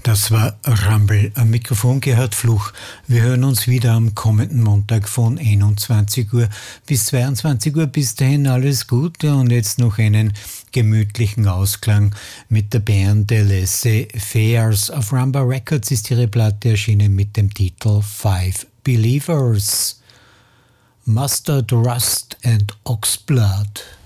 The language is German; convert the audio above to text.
Das war Rumble. Am Mikrofon Gerhard Fluch. Wir hören uns wieder am kommenden Montag von 21 Uhr bis 22 Uhr. Bis dahin alles Gute und jetzt noch einen gemütlichen Ausklang mit der Band The Laissez-Fairs. Auf Rumba Records ist ihre Platte erschienen mit dem Titel Five Believers. Mustard, Rust and Oxblood.